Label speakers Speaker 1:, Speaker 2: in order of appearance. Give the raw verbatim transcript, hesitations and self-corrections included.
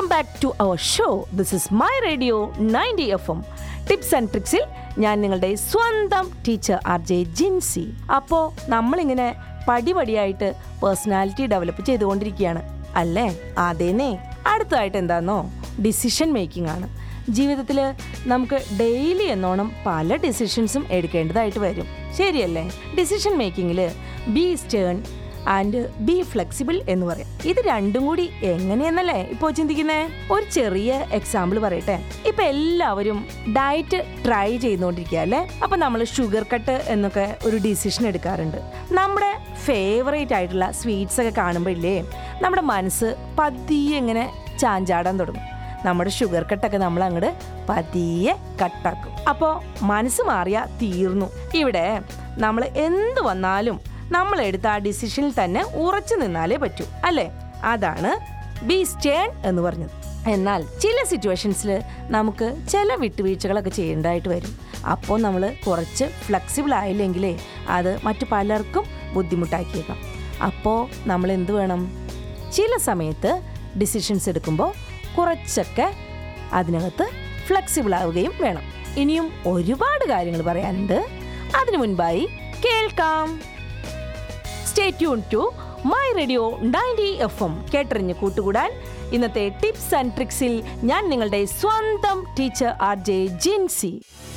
Speaker 1: Back to our show. This is my radio ninety F M. Tips and ട്രിക്സിൽ ഞാൻ നിങ്ങളുടെ സ്വന്തം teacher R J Jincy. അപ്പോൾ നമ്മളിങ്ങനെ പടിപടിയായിട്ട് personality develop ചെയ്തുകൊണ്ടിരിക്കുകയാണ് അല്ലേ? അതേന്നേ. അടുത്തതായിട്ട് എന്താണെന്നോ, ഡിസിഷൻ മേക്കിംഗ് ആണ്. ജീവിതത്തിൽ നമുക്ക് ഡെയിലി എന്നോണം പല ഡിസിഷൻസും എടുക്കേണ്ടതായിട്ട് വരും, ശരിയല്ലേ? Decision മേക്കിങ്ങിൽ B Stern and B flexible എന്ന് പറയാം. ഇത് രണ്ടും കൂടി എങ്ങനെയെന്നല്ലേ ഇപ്പോൾ ചിന്തിക്കുന്നേ? ഒരു ചെറിയ എക്സാമ്പിൾ പറയട്ടെ. ഇപ്പം എല്ലാവരും ഡയറ്റ് ട്രൈ ചെയ്തുകൊണ്ടിരിക്കുക അല്ലേ? അപ്പം നമ്മൾ ഷുഗർ കട്ട് എന്നൊക്കെ ഒരു ഡിസിഷൻ എടുക്കാറുണ്ട്. നമ്മുടെ ഫേവറേറ്റ് ആയിട്ടുള്ള സ്വീറ്റ്സ് ഒക്കെ കാണുമ്പോൾ ഇല്ലേ, നമ്മുടെ മനസ്സ് പതിയെ ഇങ്ങനെ ചാഞ്ചാടാൻ തുടങ്ങും. നമ്മുടെ ഷുഗർ കട്ടൊക്കെ നമ്മൾ അങ്ങോട്ട് പതിയെ കട്ടാക്കും. അപ്പോൾ മനസ്സ് മാറിയാൽ തീർന്നു. ഇവിടെ നമ്മൾ എന്ത് വന്നാലും നമ്മൾ എടുത്ത ആ ഡിസിഷനിൽ തന്നെ ഉറച്ചു നിന്നാലേ പറ്റൂ അല്ലേ? അതാണ് ബി സ്റ്റേൺ എന്ന് പറഞ്ഞത്. എന്നാൽ ചില സിറ്റുവേഷൻസിൽ നമുക്ക് ചില വിട്ടുവീഴ്ചകളൊക്കെ ചെയ്യേണ്ടതായിട്ട് വരും. അപ്പോൾ നമ്മൾ കുറച്ച് ഫ്ലെക്സിബിൾ ആയില്ലെങ്കിലേ അത് മറ്റു പലർക്കും ബുദ്ധിമുട്ടാക്കിയേക്കാം. അപ്പോൾ നമ്മൾ എന്ത് വേണം? ചില സമയത്ത് ഡിസിഷൻസ് എടുക്കുമ്പോൾ കുറച്ചൊക്കെ അതിനകത്ത് ഫ്ലെക്സിബിൾ ആവുകയും വേണം. ഇനിയും ഒരുപാട് കാര്യങ്ങൾ പറയാനുണ്ട്. അതിനു മുൻപായി കേൾക്കാം. Stay tune to my radio ninety F M. കേട്ടറിഞ്ഞ് കൂട്ടുകൂടാൻ ഇന്നത്തെ ടിപ്സ് ആൻഡ് ട്രിക്സിൽ ഞാൻ നിങ്ങളുടെ സ്വന്തം ടീച്ചർ ആർ ജെ ജിൻസി.